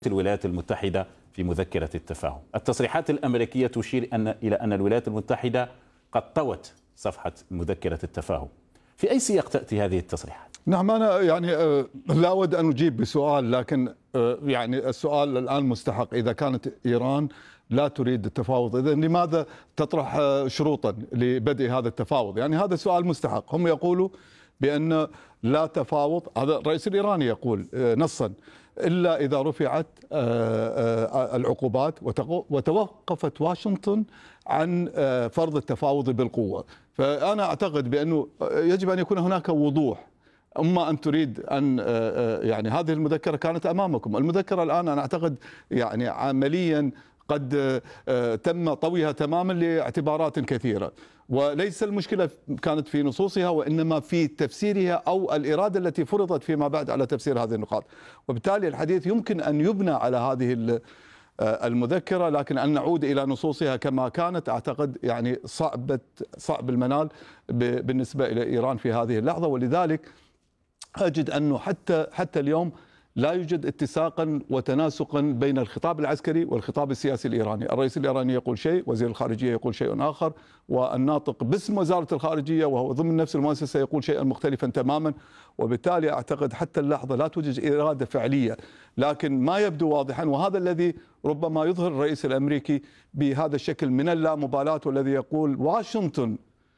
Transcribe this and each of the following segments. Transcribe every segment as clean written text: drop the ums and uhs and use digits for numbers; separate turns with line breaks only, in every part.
الولايات المتحدة في مذكرة التفاهم. التصريحات الأمريكية تشير إلى أن الولايات المتحدة قد طوت صفحة مذكرة التفاهم. في أي سياق تأتي هذه التصريحات؟
نعم، أنا لا أود أن أجيب بسؤال، لكن السؤال الآن مستحق. إذا كانت إيران لا تريد التفاوض، إذا لماذا تطرح شروطا لبدء هذا التفاوض؟ هذا سؤال مستحق. هم يقولوا بأن لا تفاوض، هذا الرئيس الإيراني يقول نصا، إلا إذا رفعت العقوبات وتوقفت واشنطن عن فرض التفاوض بالقوة. فأنا أعتقد بأنه يجب أن يكون هناك وضوح. أما أن تريد أن هذه المذكرة كانت أمامكم، المذكرة الآن أنا أعتقد عمليا قد تم طويها تماما لاعتبارات كثيرة، وليس المشكلة كانت في نصوصها وإنما في تفسيرها أو الإرادة التي فرضت فيما بعد على تفسير هذه النقاط. وبالتالي الحديث يمكن أن يبنى على هذه المذكرة، لكن أن نعود إلى نصوصها كما كانت أعتقد صعب المنال بالنسبة إلى إيران في هذه اللحظة. ولذلك أجد أنه حتى اليوم لا يوجد اتساقا وتناسقا بين الخطاب العسكري والخطاب السياسي الإيراني. الرئيس الإيراني يقول شيء، وزير الخارجية يقول شيء آخر، والناطق باسم وزارة الخارجية وهو ضمن نفس المؤسسة يقول شيئا مختلفا تماما. وبالتالي أعتقد حتى اللحظة لا توجد إرادة فعلية، لكن ما يبدو واضحا، وهذا الذي ربما يظهر الرئيس الأمريكي بهذا الشكل من اللامبالاة، والذي يقول واشنطن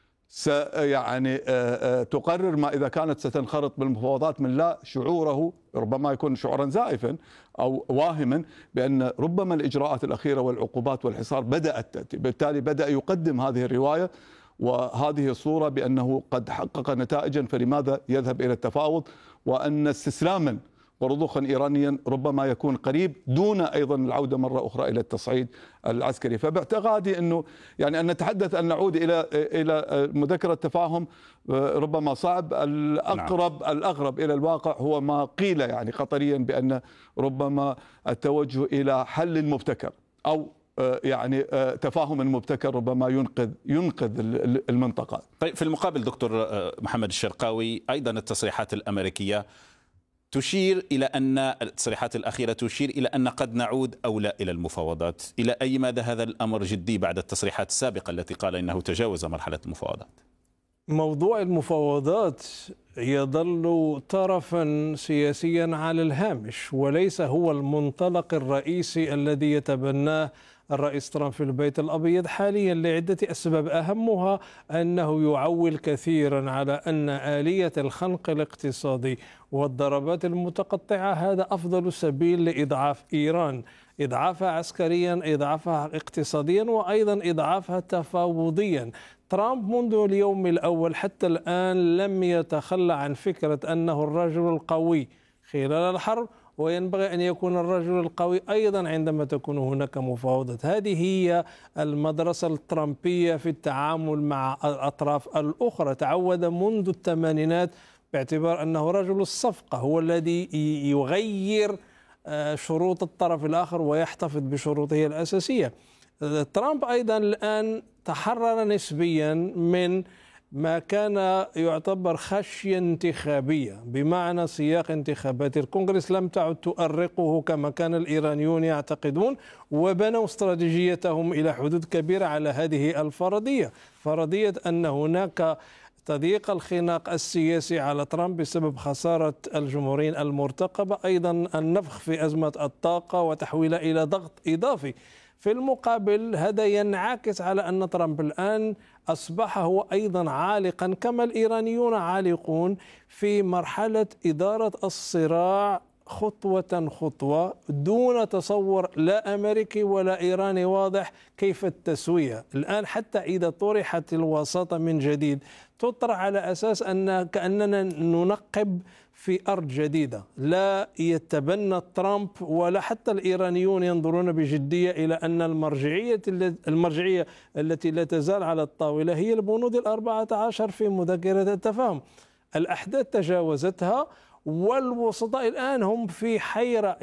تقرر ما إذا كانت ستنخرط بالمفاوضات، من لا شعوره ربما يكون شعورا زائفا أو واهما بأن ربما الإجراءات الأخيرة والعقوبات والحصار بدأت تأتي. بالتالي بدأ يقدم هذه الرواية وهذه الصورة بأنه قد حقق نتائجا، فلماذا يذهب إلى التفاوض، وأن استسلاما ورضوخا إيرانيا ربما يكون قريب، دون أيضا العودة مرة أخرى إلى التصعيد العسكري. فباعتقادي أنه أن نتحدث أن نعود إلى مذكرة التفاهم ربما صعب. الأقرب إلى الواقع هو ما قيل قطريا بأن ربما التوجه إلى حل مبتكر أو تفاهم مبتكر ربما ينقذ المنطقة.
طيب، في المقابل دكتور محمد الشرقاوي، أيضا التصريحات الأمريكية تشير إلى أن التصريحات الأخيرة تشير إلى أن قد نعود أو لا إلى المفاوضات. إلى أي مدى هذا الأمر جدي بعد التصريحات السابقة التي قال إنه تجاوز مرحلة المفاوضات؟
موضوع المفاوضات يظل طرفا سياسيا على الهامش، وليس هو المنطلق الرئيسي الذي يتبناه الرئيس ترامب في البيت الأبيض حاليا، لعدة أسباب. أهمها أنه يعول كثيرا على أن آلية الخنق الاقتصادي والضربات المتقطعة هذا أفضل سبيل لإضعاف إيران، إضعافها عسكريا، إضعافها اقتصاديا، وأيضا إضعافها تفاوضيا. ترامب منذ اليوم الأول حتى الآن لم يتخلى عن فكرة أنه الرجل القوي خلال الحرب، وينبغي أن يكون الرجل القوي أيضا عندما تكون هناك مفاوضات. هذه هي المدرسة الترامبية في التعامل مع الأطراف الأخرى. تعود منذ الثمانينات باعتبار أنه رجل الصفقة، هو الذي يغير شروط الطرف الآخر ويحتفظ بشروطه الأساسية. ترامب أيضا الآن تحرر نسبيا من ما كان يعتبر خشية انتخابية، بمعنى سياق انتخابات الكونغرس لم تعد تؤرقه كما كان الإيرانيون يعتقدون، وبنوا استراتيجيتهم إلى حدود كبيرة على هذه الفرضية، فرضية أن هناك تضييق الخناق السياسي على ترامب بسبب خسارة الجمهوريين المرتقبة، أيضا النفخ في أزمة الطاقة وتحويلها إلى ضغط إضافي. في المقابل هذا ينعكس على أن ترامب الآن أصبح هو أيضا عالقا كما الإيرانيون عالقون في مرحلة إدارة الصراع خطوة خطوة، دون تصور لا أمريكي ولا إيراني واضح كيف التسوية. الآن حتى إذا طرحت الوساطة من جديد تطرح على أساس أن كأننا ننقب في أرض جديدة، لا يتبنى ترامب ولا حتى الإيرانيون ينظرون بجدية إلى أن المرجعية التي لا تزال على الطاولة هي البنود 14 في مذكرة التفاهم. الأحداث تجاوزتها، والوسطاء الآن هم في حيرة،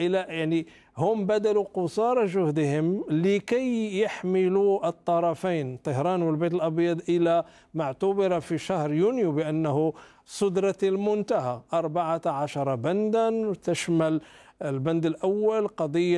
هم بذلوا قصارى جهدهم لكي يحملوا الطرفين طهران والبيت الأبيض إلى ما اعتبر في شهر يونيو بأنه سدرة المنتهى. 14 بندا تشمل البند الأول قضية